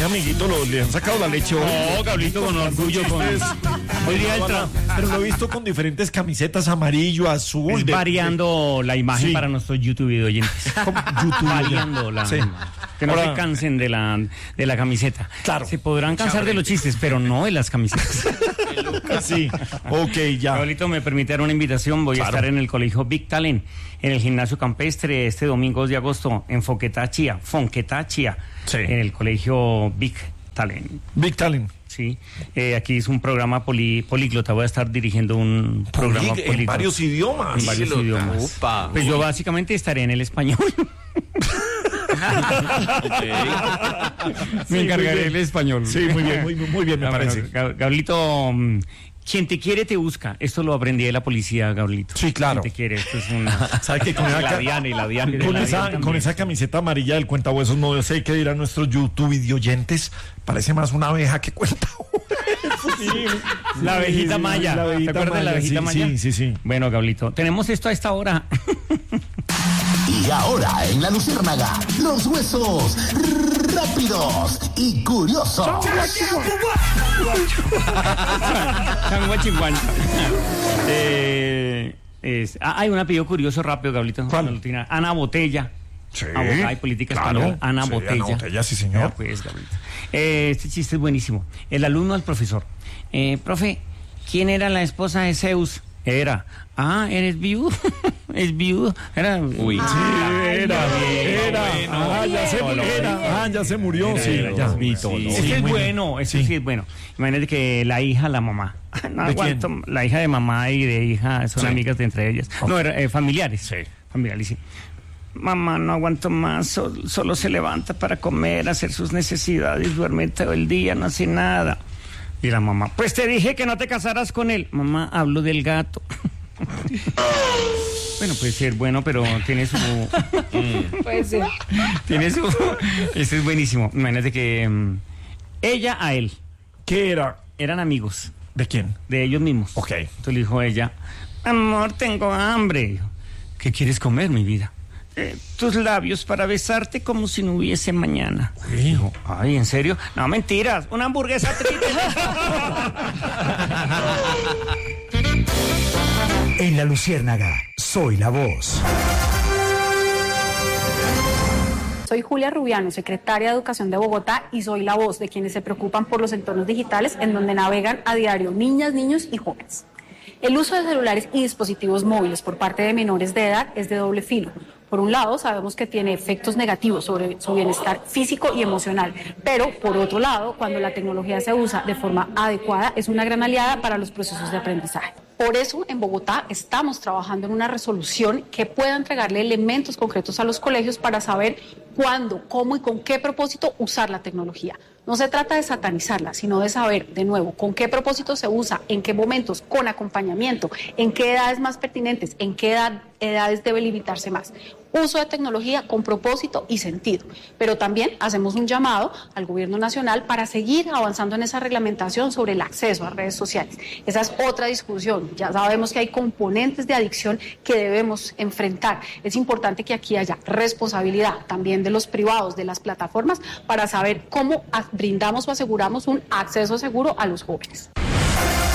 amiguito le han sacado la leche hoy. No, Gablito, con orgullo. Hoy día pero lo he visto con diferentes camisetas, amarillo, azul. variando la imagen para nuestros YouTube oyentes. Variando la... Sí. Que no se cansen de la camiseta. Claro. Se podrán cansar de los chistes, pero no de las camisetas. Sí, ok, ya. Gablito, me permite dar una invitación. Voy a estar en el colegio Big Talent, en el gimnasio campestre, este domingo 2 de agosto, en Fonquetá, Chía, Sí. en el colegio Big Talent. Big Talent. Sí, aquí es un programa políglota. Voy a estar dirigiendo un programa políglota. En varios idiomas. En varios idiomas. Upa. Pues yo básicamente estaré en el español. Me encargaré del español. Sí, muy bien, me parece. Bueno, Gablito, quien te quiere te busca. Esto lo aprendí de la policía, Gablito. Sí, claro. Quien te quiere, esto es una... ¿Sabe qué? Con esa camiseta amarilla del cuentahuesos, no sé qué dirán nuestros YouTube videoyentes. Parece más una abeja que cuenta. La abejita maya. ¿Te acuerdas de la abejita maya? Sí. Bueno, Gablito, tenemos esto a esta hora. Y ahora en La Luciérnaga, los huesos rápidos y curiosos. Hay un apellido curioso rápido, Gablito. ¿Cuál? Ana Botella. Sí, Abogada y política claro. española. Ana Sí, Botella. Ana Botella, sí, señor. Ya, pues, Gablito. Este chiste es buenísimo. El alumno al profesor. Profe, ¿quién era la esposa de Zeus? ¿Eres viudo? ¿Es viudo? Era. Uy. Ya se murió. Ese es bueno, ese sí es bueno. Imagínate que la hija, la mamá. No ¿De aguanto, quién? la hija de mamá y de hija son amigas de entre ellas. No, familiares. Sí. Familiares, sí. Mamá, no aguanto más, solo se levanta para comer, hacer sus necesidades, duerme todo el día, no hace nada. Y la mamá, pues te dije que no te casaras con él. Mamá, hablo del gato. Bueno, puede ser bueno, pero tiene su... Puede ser. Tiene su... Este es buenísimo. Imagínate que ella a él ¿Qué era? eran amigos ¿De quién? de ellos mismos. Ok. Entonces le dijo ella, amor, tengo hambre. Dijo, ¿qué quieres comer, mi vida? Tus labios para besarte como si no hubiese mañana. Dijo, ay, ¿en serio? No, mentiras, una hamburguesa triple. En La Luciérnaga, soy la voz. Soy Julia Rubiano, secretaria de Educación de Bogotá, y soy la voz de quienes se preocupan por los entornos digitales en donde navegan a diario niñas, niños y jóvenes. El uso de celulares y dispositivos móviles por parte de menores de edad es de doble filo. Por un lado, sabemos que tiene efectos negativos sobre su bienestar físico y emocional, pero por otro lado, cuando la tecnología se usa de forma adecuada, es una gran aliada para los procesos de aprendizaje. Por eso, en Bogotá estamos trabajando en una resolución que pueda entregarle elementos concretos a los colegios para saber cuándo, cómo y con qué propósito usar la tecnología. No se trata de satanizarla, sino de saber, de nuevo, con qué propósito se usa, en qué momentos, con acompañamiento, en qué edades más pertinentes, en qué edades debe limitarse más. Uso de tecnología con propósito y sentido. Pero también hacemos un llamado al Gobierno Nacional para seguir avanzando en esa reglamentación sobre el acceso a redes sociales. Esa es otra discusión. Ya sabemos que hay componentes de adicción que debemos enfrentar. Es importante que aquí haya responsabilidad también de los privados, de las plataformas, para saber cómo brindamos o aseguramos un acceso seguro a los jóvenes.